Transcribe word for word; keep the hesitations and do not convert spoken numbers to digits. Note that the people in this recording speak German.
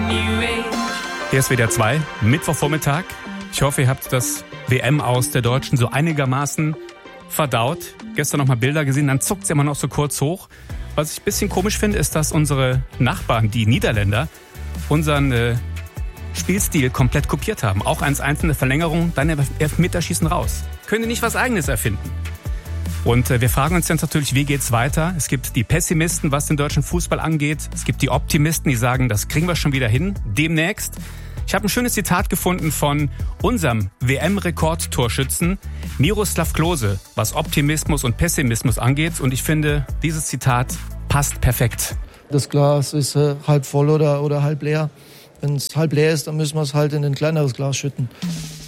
Hier ist W D R zwei, Mittwochvormittag. Ich hoffe, ihr habt das W M-Aus der Deutschen so einigermaßen verdaut. Gestern noch mal Bilder gesehen, dann zuckt es immer noch so kurz hoch. Was ich ein bisschen komisch finde, ist, dass unsere Nachbarn, die Niederländer, unseren äh, Spielstil komplett kopiert haben. Auch eins eins in der Verlängerung, dann Elfmeterschießen raus. Können die nicht was Eigenes erfinden? Und äh, wir fragen uns jetzt natürlich, wie geht's weiter? Es gibt die Pessimisten, was den deutschen Fußball angeht. Es gibt die Optimisten, die sagen, das kriegen wir schon wieder hin. Demnächst. Ich habe ein schönes Zitat gefunden von unserem W M-Rekordtorschützen Miroslav Klose, was Optimismus und Pessimismus angeht. Und ich finde, dieses Zitat passt perfekt. Das Glas ist äh, halb voll oder, oder halb leer. Wenn es halb leer ist, dann müssen wir es halt in ein kleineres Glas schütten.